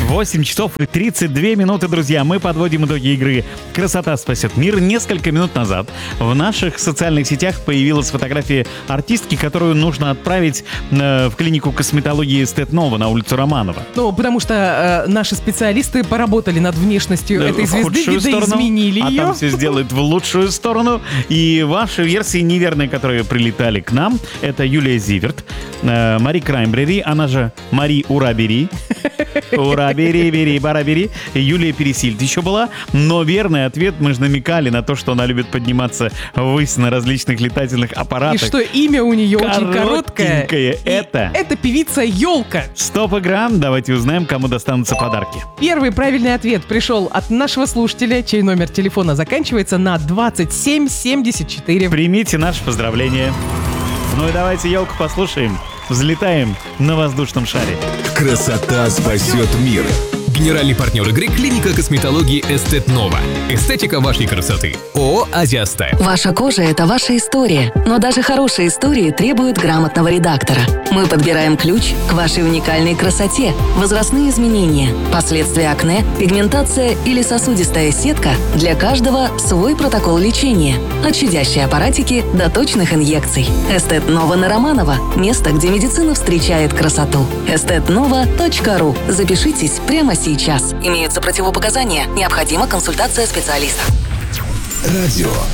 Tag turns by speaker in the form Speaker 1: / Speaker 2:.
Speaker 1: 8 часов и 32 минуты, друзья. Мы подводим итоги игры «Красота спасет мир». Несколько минут назад в наших социальных сетях появилась фотография артистки, которую нужно отправить в клинику косметологии Эстет Нова на улицу Романова.
Speaker 2: Ну, потому что наши специалисты поработали над внешностью этой звезды, видоизменили ее.
Speaker 1: А там все сделают в лучшую сторону. И ваши версии неверные, которые прилетали к нам, это Юлия Зиверт, Мари Краймбрери, она же Мари Урабери. Урабери, барабери. Юлия Пересильд еще была. Но верный ответ, мы же намекали на то, что она любит подниматься ввысь на различных летательных аппаратах.
Speaker 2: И что имя у нее очень короткое.
Speaker 1: Это
Speaker 2: певица Ёлка.
Speaker 1: Стоп-игра. Давайте узнаем, кому достанутся подарки.
Speaker 2: Первый правильный ответ пришел от нашего слушателя, чей номер телефона заканчивается на 2774.
Speaker 1: Примите наше поздравление. Ну и давайте Ёлку послушаем. Взлетаем на воздушном шаре.
Speaker 3: Красота спасет мир.
Speaker 4: Генеральный партнер игры — клиника косметологии Эстет Нова. Эстетика вашей красоты. ООО «Азиастайл».
Speaker 5: Ваша кожа – это ваша история. Но даже хорошие истории требуют грамотного редактора. Мы подбираем ключ к вашей уникальной красоте. Возрастные изменения, последствия акне, пигментация или сосудистая сетка – для каждого свой протокол лечения. От щадящей аппаратики до точных инъекций. Эстет Нова на Романова – место, где медицина встречает красоту. estetnova.ru. Запишитесь прямо сейчас. Имеются противопоказания. Необходима консультация специалиста.
Speaker 3: Радио